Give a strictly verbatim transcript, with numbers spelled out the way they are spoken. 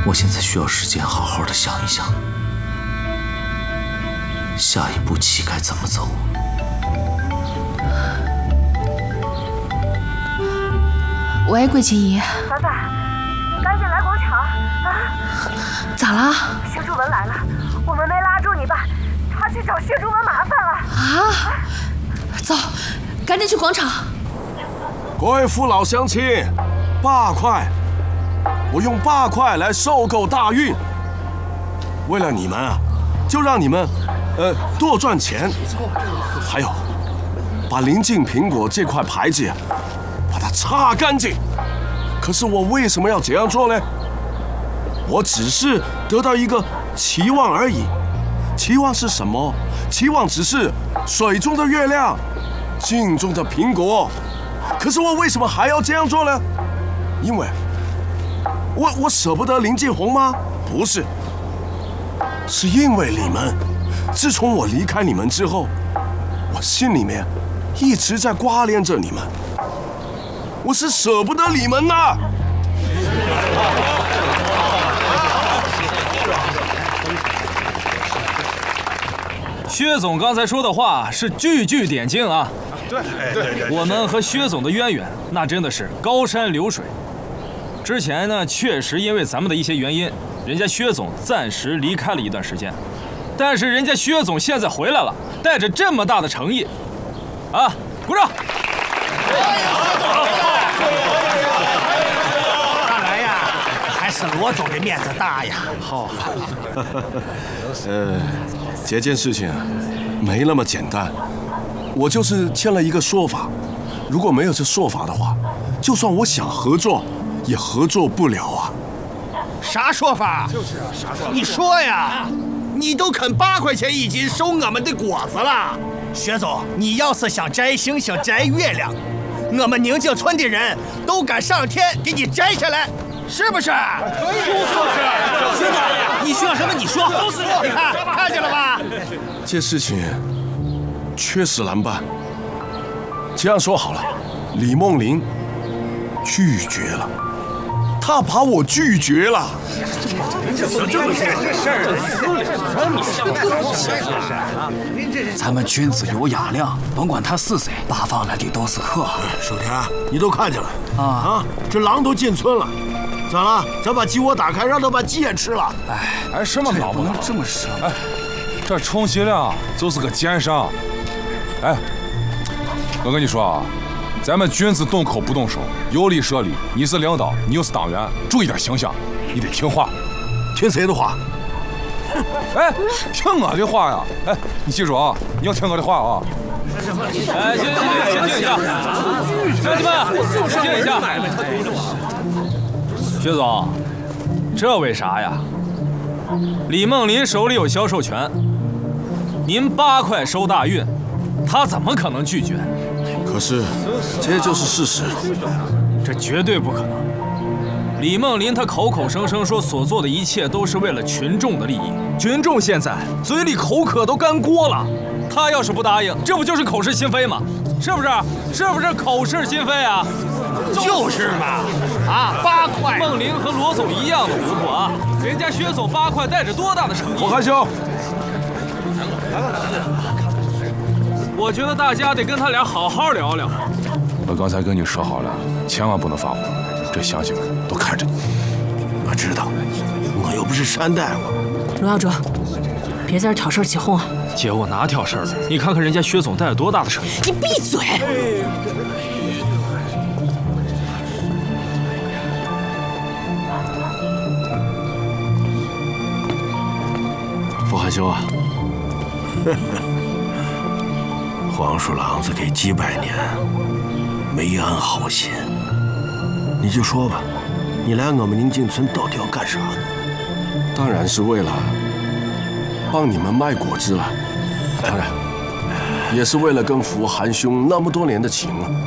我现在需要时间好好的想一想，下一步棋该怎么走。 喂，桂琴姨。 凡凡，赶紧来广场啊！ 咋了？ 薛朱文来了，我们没拉住你爸，他去找薛朱文麻烦了。 啊！走，赶紧去广场。 各位父老乡亲，八块，我用八块来收购大运。为了你们啊，就让你们，呃，多赚钱。还有，把临近苹果这块牌子呀，把它擦干净。可是我为什么要这样做呢？我只是得到一个期望而已。期望是什么？期望只是水中的月亮，镜中的苹果。可是我为什么还要这样做呢？因为我我舍不得林建宏吗？不是，是因为你们。自从我离开你们之后，我心里面一直在挂念着你们，我是舍不得你们呐。 薛总刚才说的话是句句点睛啊！ 对对对， 我们和薛总的渊源那真的是高山流水。之前呢，确实因为咱们的一些原因，人家薛总暂时离开了一段时间，但是人家薛总现在回来了，带着这么大的诚意，啊，鼓掌！ 看来呀，还是罗总的面子大呀。 好，呃，这件事情啊，没那么简单。我就是签了一个说法，如果没有这说法的话，就算我想合作，也合作不了啊。 啥说法？就是啊，啥说法？你说呀，你都肯八块钱一斤收我们的果子了。薛总，你要是想摘星星、摘月亮，我们宁静村的人都敢上天给你摘下来，是不是？可以，就是。薛总，你需要什么你说，都是你看，看见了吧？ 这事情确实难办。这样说好了，李梦玲拒绝了，她把我拒绝了。 怎么这么点事儿？ 咱们君子有雅量，甭管他是谁，八方来的都是客。 守田，你都看见了啊啊！这狼都进村了，咋了？咱把鸡窝打开，让他把鸡也吃了。 哎哎，什么老不能这么说。 哎，这充其量就是个奸商。哎，我跟你说啊，咱们君子动口不动手，有理说理。你是领导，你又是党员，注意点形象，你得听话。 听谁的话？ 哎，听我的话呀！哎，你记住啊，你要听我的话啊！ 哎，行行行，先静一下，兄弟们，先静一下。薛总，这为啥呀？李梦林手里有销售权，您八块收大运，他怎么可能拒绝？ 可是，这就是事实。 这绝对不可能。李梦林他口口声声说所做的一切都是为了群众的利益，群众现在嘴里口渴都干锅了，他要是不答应，这不就是口是心非吗？是不是？是不是口是心非啊？ 就是嘛！啊，八块。 梦玲和罗总一样的糊涂啊！人家薛总八块带着多大的诚意？ 我害羞。 我觉得大家得跟他俩好好聊聊。 我刚才跟你说好了，千万不能发火，这乡亲们都看着你。 我知道，我又不是山大夫。 罗耀哲，别在这挑事起哄啊！ 姐，我哪挑事了？你看看人家薛总带着多大的诚意！ 你闭嘴！ 傅海修啊， 黄鼠狼子给几百年，没安好心。你就说吧，你来我们宁静村到底要干啥呢？ 当然是为了帮你们卖果汁了，当然也是为了跟福韩兄那么多年的情。